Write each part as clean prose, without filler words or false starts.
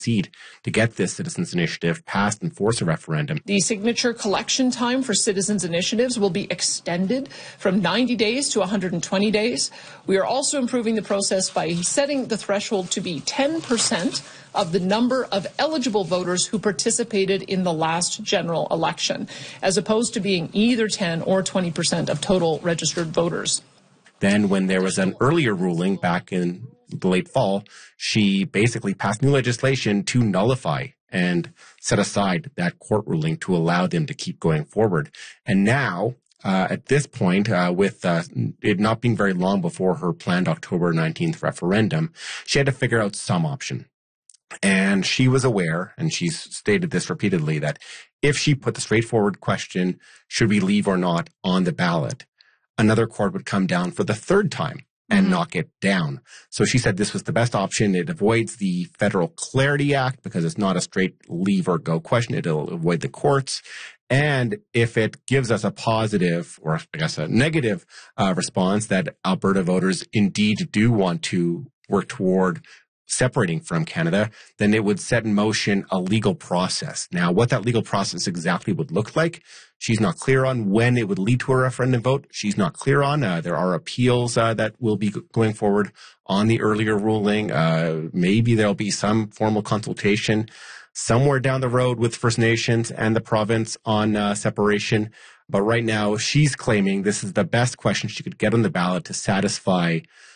succeed to get this citizens' initiative passed and force a referendum. The signature collection time for citizens' initiatives will be extended from 90 days to 120 days. We are also improving the process by setting the threshold to be 10% of the number of eligible voters who participated in the last general election, as opposed to being either 10 or 20% of total registered voters. Then when there was an earlier ruling back in the late fall, she basically passed new legislation to nullify and set aside that court ruling to allow them to keep going forward. And now, at this point, with it not being very long before her planned October 19th referendum, she had to figure out some option. And she was aware, and she's stated this repeatedly, that if she put the straightforward question, should we leave or not, on the ballot, another court would come down for the third time and knock it down. So she said this was the best option. It avoids the Federal Clarity Act because it's not a straight leave or go question. It'll avoid the courts. And if it gives us a positive, or I guess a negative response that Alberta voters indeed do want to work toward separating from Canada, then it would set in motion a legal process. Now, what that legal process exactly would look like, she's not clear on. When it would lead to a referendum vote, she's not clear on. There are appeals that will be going forward on the earlier ruling. Maybe there'll be some formal consultation somewhere down the road with First Nations and the province on separation. But right now, she's claiming this is the best question she could get on the ballot to satisfy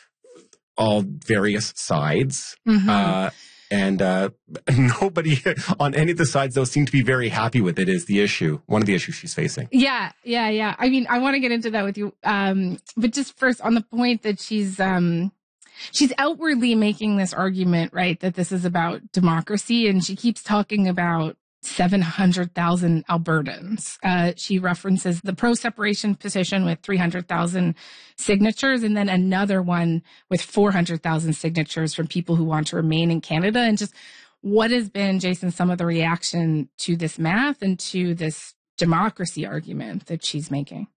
all various sides. And nobody on any of the sides, though, seem to be very happy with it is the issue. One of the issues she's facing. Yeah. I mean, I want to get into that with you. But just first on the point that she's outwardly making this argument, right, that this is about democracy. And she keeps talking about 700,000 Albertans. She references the pro-separation petition with 300,000 signatures and then another one with 400,000 signatures from people who want to remain in Canada. And just what has been, Jason, some of the reaction to this math and to this democracy argument that she's making?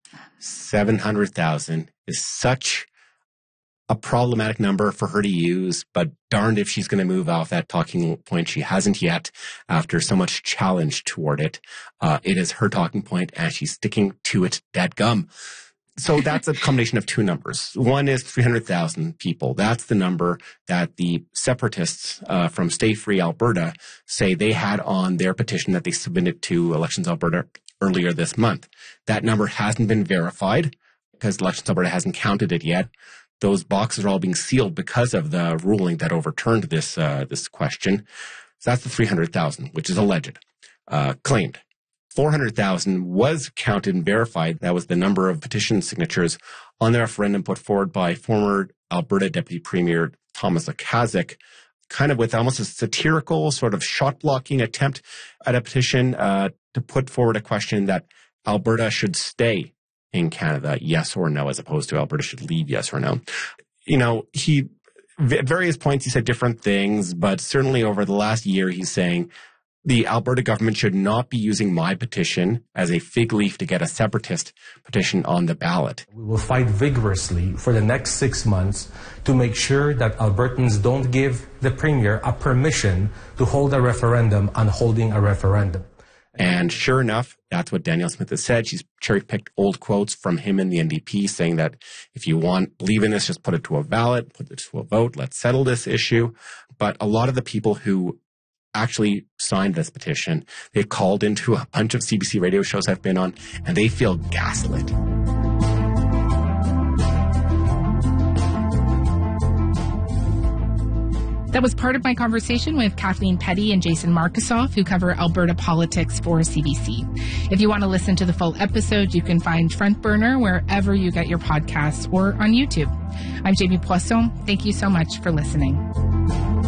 700,000 is such a problematic number for her to use, but darned if she's going to move off that talking point. She hasn't yet after so much challenge toward it. It is her talking point and she's sticking to it dadgum. So that's a combination of two numbers. One is 300,000 people. That's the number that the separatists from Stay Free Alberta say they had on their petition that they submitted to Elections Alberta earlier this month. That number hasn't been verified because Elections Alberta hasn't counted it yet. Those boxes are all being sealed because of the ruling that overturned this question. So that's the 300,000, which is alleged, claimed. 400,000 was counted and verified. That was the number of petition signatures on the referendum put forward by former Alberta Deputy Premier Thomas Lukaszuk, kind of with almost a satirical sort of shot-blocking attempt at a petition to put forward a question that Alberta should stay in Canada, yes or no, as opposed to Alberta should leave, yes or no. You know, at various points he said different things, but certainly over the last year he's saying the Alberta government should not be using my petition as a fig leaf to get a separatist petition on the ballot. We will fight vigorously for the next 6 months to make sure that Albertans don't give the Premier a permission to hold a referendum on holding a referendum. And sure enough, that's what Danielle Smith has said. She's cherry-picked old quotes from him and the NDP saying that if you believe in this, just put it to a ballot, put it to a vote, let's settle this issue. But a lot of the people who actually signed this petition, they called into a bunch of CBC radio shows I've been on, and they feel gaslit. That was part of my conversation with Kathleen Petty and Jason Markusoff, who cover Alberta politics for CBC. If you want to listen to the full episode, you can find Front Burner wherever you get your podcasts or on YouTube. I'm Jamie Poisson. Thank you so much for listening.